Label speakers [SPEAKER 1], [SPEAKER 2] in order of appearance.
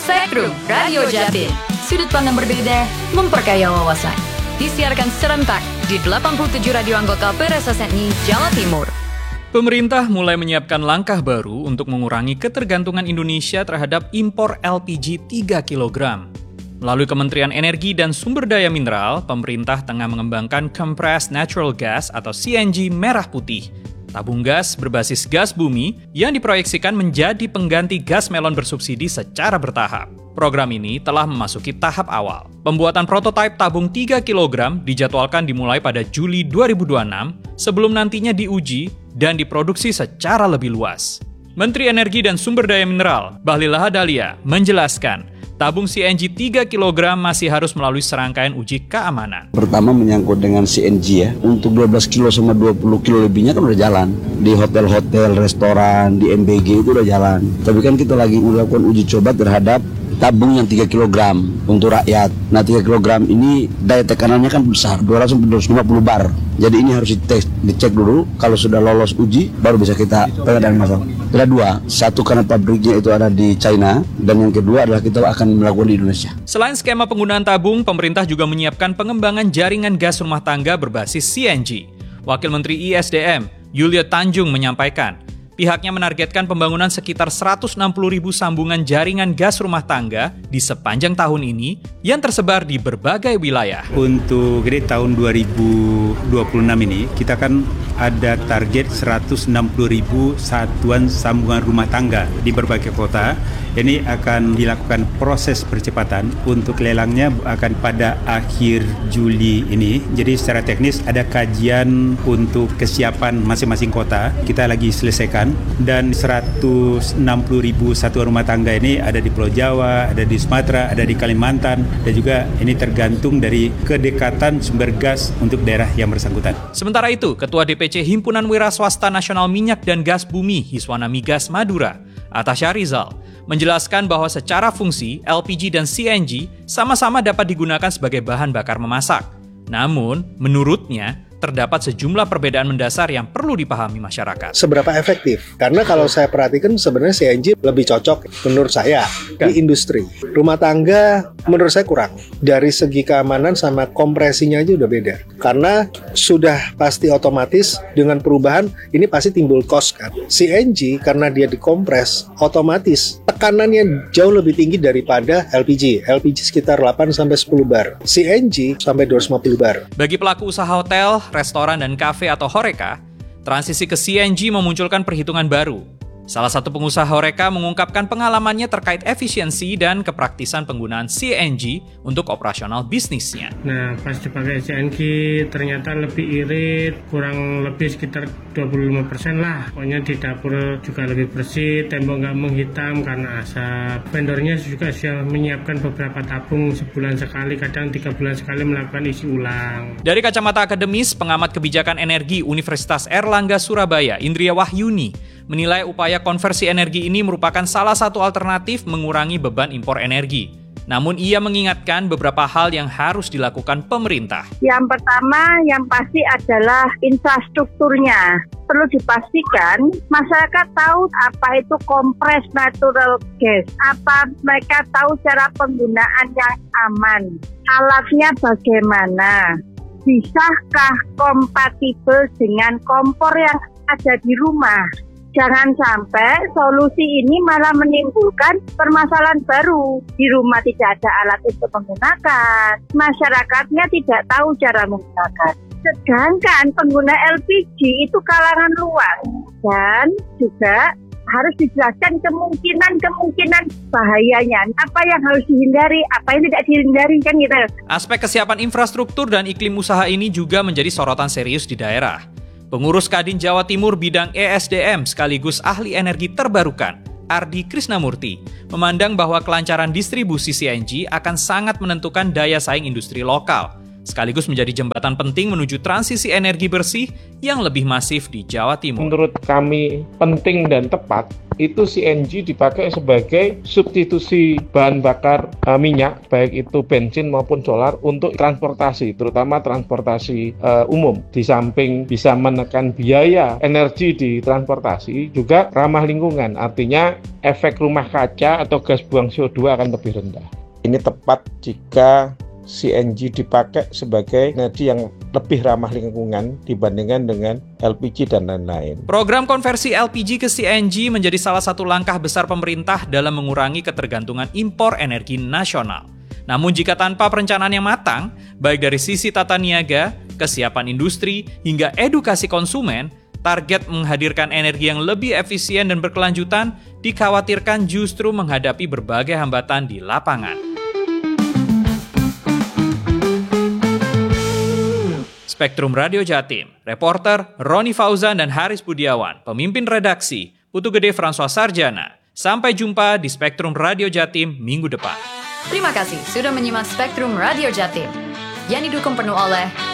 [SPEAKER 1] Spektrum Radio Jatim. Sudut pandang berbeda, memperkaya wawasan. Disiarkan serentak di 87 radio anggota PRSSNI Jawa Timur.
[SPEAKER 2] Pemerintah mulai menyiapkan langkah baru untuk mengurangi ketergantungan Indonesia terhadap impor LPG 3 kg. Melalui Kementerian Energi dan Sumber Daya Mineral, pemerintah tengah mengembangkan Compressed Natural Gas atau CNG merah putih. Tabung gas berbasis gas bumi yang diproyeksikan menjadi pengganti gas melon bersubsidi secara bertahap. Program ini telah memasuki tahap awal. Pembuatan prototipe tabung 3 kg dijadwalkan dimulai pada Juli 2026 sebelum nantinya diuji dan diproduksi secara lebih luas. Menteri Energi dan Sumber Daya Mineral, Bahlil Lahadalia, menjelaskan tabung CNG 3 kg masih harus melalui serangkaian uji keamanan.
[SPEAKER 3] Pertama menyangkut dengan CNG ya, untuk 12 kilo sama 20 kilo lebihnya kan udah jalan. Di hotel-hotel, restoran, di MBG itu udah jalan. Tapi kan kita lagi melakukan uji coba terhadap tabung yang 3 kg untuk rakyat. Nah 3 kg ini daya tekanannya kan besar, 250 bar. Jadi ini harus dicek dulu, kalau sudah lolos uji baru bisa kita pengadaan massal. Ada dua, satu karena pabriknya itu ada di China, dan yang kedua adalah kita akan melakukan di Indonesia.
[SPEAKER 2] Selain skema penggunaan tabung, pemerintah juga menyiapkan pengembangan jaringan gas rumah tangga berbasis CNG. Wakil Menteri ISDM, Yulia Tanjung menyampaikan, pihaknya menargetkan pembangunan sekitar 160.000 sambungan jaringan gas rumah tangga di sepanjang tahun ini yang tersebar di berbagai wilayah.
[SPEAKER 4] Untuk tahun 2026 ini, kita kan ada target 160.000 satuan sambungan rumah tangga di berbagai kota. Ini akan dilakukan proses percepatan untuk lelangnya akan pada akhir Juli ini. Jadi secara teknis ada kajian untuk kesiapan masing-masing kota. Kita lagi selesaikan. Dan 160.000 satuan rumah tangga ini ada di Pulau Jawa, ada di Sumatera, ada di Kalimantan, dan juga ini tergantung dari kedekatan sumber gas untuk daerah yang bersangkutan.
[SPEAKER 2] Sementara itu, Ketua DPC Himpunan Wira Swasta Nasional Minyak dan Gas Bumi Hiswana Migas Madura, Atasha Rizal, menjelaskan bahwa secara fungsi LPG dan CNG sama-sama dapat digunakan sebagai bahan bakar memasak. Namun, menurutnya, terdapat sejumlah perbedaan mendasar yang perlu dipahami masyarakat.
[SPEAKER 5] Seberapa efektif? Karena kalau saya perhatikan sebenarnya CNG lebih cocok menurut saya di industri. Rumah tangga menurut saya kurang. Dari segi keamanan sama kompresinya aja udah beda. Karena sudah pasti otomatis dengan perubahan ini pasti timbul cost kan. CNG karena dia dikompres otomatis tekanannya jauh lebih tinggi daripada LPG. LPG sekitar 8-10 bar. CNG sampai 250 bar.
[SPEAKER 2] Bagi pelaku usaha hotel, restoran, dan kafe atau Horeca, transisi ke CNG memunculkan perhitungan baru. Salah satu pengusaha Horeca mengungkapkan pengalamannya terkait efisiensi dan kepraktisan penggunaan CNG untuk operasional bisnisnya.
[SPEAKER 6] Nah, pas dipakai CNG ternyata lebih irit, kurang lebih sekitar 25% lah. Pokoknya di dapur juga lebih bersih, tembok nggak menghitam karena asap. Vendornya juga sudah menyiapkan beberapa tabung sebulan sekali, kadang 3 bulan sekali melakukan isi ulang.
[SPEAKER 2] Dari kacamata akademis, pengamat kebijakan energi Universitas Erlangga Surabaya, Indria Wahyuni, menilai upaya konversi energi ini merupakan salah satu alternatif mengurangi beban impor energi. Namun ia mengingatkan beberapa hal yang harus dilakukan pemerintah.
[SPEAKER 7] Yang pertama, yang pasti adalah infrastrukturnya. Perlu dipastikan masyarakat tahu apa itu compressed natural gas. Apa mereka tahu cara penggunaan yang aman. Alatnya bagaimana. Bisakah kompatibel dengan kompor yang ada di rumah? Jangan sampai solusi ini malah menimbulkan permasalahan baru. Di rumah tidak ada alat untuk menggunakan, masyarakatnya tidak tahu cara menggunakan. Sedangkan pengguna LPG itu kalangan luas dan juga harus dijelaskan kemungkinan bahayanya. Apa yang harus dihindari, apa yang tidak dihindari kan gitu.
[SPEAKER 2] Aspek kesiapan infrastruktur dan iklim usaha ini juga menjadi sorotan serius di daerah. Pengurus Kadin Jawa Timur bidang ESDM sekaligus ahli energi terbarukan, Ardi Krisnamurti, memandang bahwa kelancaran distribusi CNG akan sangat menentukan daya saing industri lokal. sekaligus menjadi jembatan penting menuju transisi energi bersih yang lebih masif di Jawa Timur.
[SPEAKER 8] Menurut kami penting dan tepat itu CNG dipakai sebagai substitusi bahan bakar minyak, baik itu bensin maupun solar untuk transportasi, terutama transportasi umum. Di samping bisa menekan biaya energi di transportasi, juga ramah lingkungan, artinya efek rumah kaca atau gas buang CO2 akan lebih rendah. Ini tepat jika CNG dipakai sebagai energi yang lebih ramah lingkungan dibandingkan dengan LPG dan lain-lain.
[SPEAKER 2] Program konversi LPG ke CNG menjadi salah satu langkah besar pemerintah dalam mengurangi ketergantungan impor energi nasional. Namun jika tanpa perencanaan yang matang, baik dari sisi tata niaga, kesiapan industri, hingga edukasi konsumen, target menghadirkan energi yang lebih efisien dan berkelanjutan dikhawatirkan justru menghadapi berbagai hambatan di lapangan. Spektrum Radio Jatim, reporter Roni Fauzan dan Haris Budiawan, pemimpin redaksi Putu Gede François Sarjana. Sampai jumpa di Spektrum Radio Jatim minggu depan.
[SPEAKER 1] Terima kasih sudah menyimak Spektrum Radio Jatim yang didukung penuh oleh